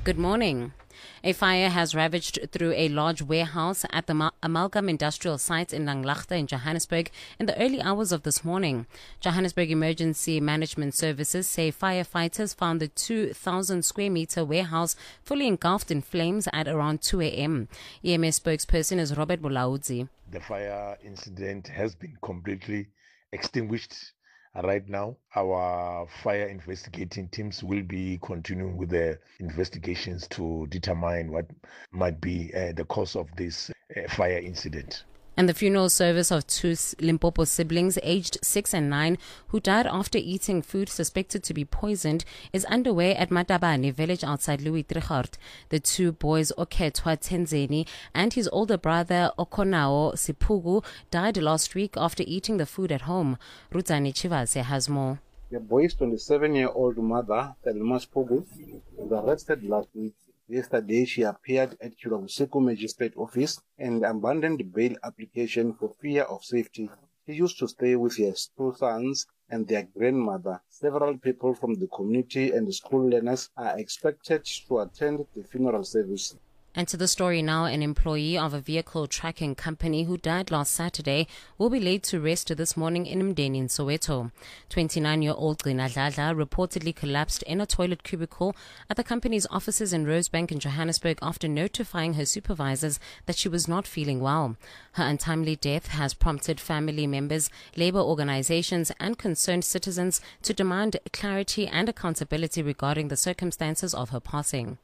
Good morning. A fire has ravaged through a large warehouse at the Amalgam Industrial Site in Langlaagte in Johannesburg in the early hours of this morning. Johannesburg Emergency Management Services say firefighters found the 2,000 square meter warehouse fully engulfed in flames at around 2 a.m. EMS spokesperson is Robert Bolaudzi. The fire incident has been completely extinguished. Right now, our fire investigating teams will be continuing with the investigations to determine what might be the cause of this fire incident. And the funeral service of two Limpopo siblings aged 6 and 9 who died after eating food suspected to be poisoned is underway at Matabane village outside Louis Trichardt. The two boys, Okethwa Tenzeni and his older brother Okonao Sipugu, died last week after eating the food at home. Rutsani Chivase has more. The boy's 27-year-old mother, Thelma Sipugu, was arrested last week. Yesterday, she appeared at Chiromseko Magistrate Office and abandoned the bail application for fear of safety. She used to stay with her two sons and their grandmother. Several people from the community and the school learners are expected to attend the funeral service. And to the story now, an employee of a vehicle tracking company who died last Saturday will be laid to rest this morning in Mdeni in Soweto. 29-year-old Gina Dladla reportedly collapsed in a toilet cubicle at the company's offices in Rosebank in Johannesburg after notifying her supervisors that she was not feeling well. Her untimely death has prompted family members, labor organizations and concerned citizens to demand clarity and accountability regarding the circumstances of her passing.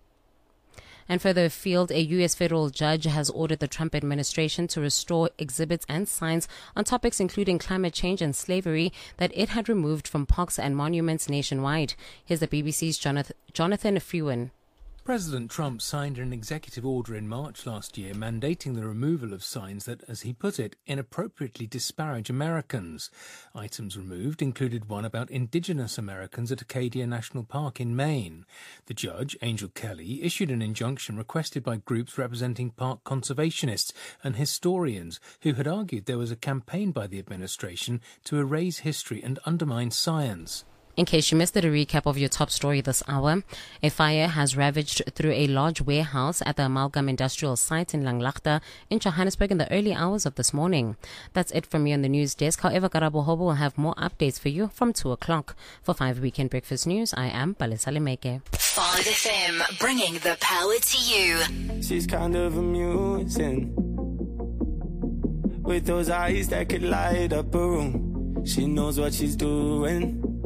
And further afield, a U.S. federal judge has ordered the Trump administration to restore exhibits and signs on topics including climate change and slavery that it had removed from parks and monuments nationwide. Here's the BBC's Jonathan Frewen. President Trump signed an executive order in March last year mandating the removal of signs that, as he put it, inappropriately disparage Americans. Items removed included one about indigenous Americans at Acadia National Park in Maine. The judge, Angel Kelly, issued an injunction requested by groups representing park conservationists and historians who had argued there was a campaign by the administration to erase history and undermine science. In case you missed it, a recap of your top story this hour. A fire has ravaged through a large warehouse at the Amalgam Industrial Site in Langlaagte in Johannesburg in the early hours of this morning. That's it from me on the news desk. However, Karabo Hobo will have more updates for you from 2 o'clock. For 5 Weekend Breakfast News, I am Palesa Lemeke. 5FM, bringing the power to you. She's kind of amusing, with those eyes that could light up a room. She knows what she's doing.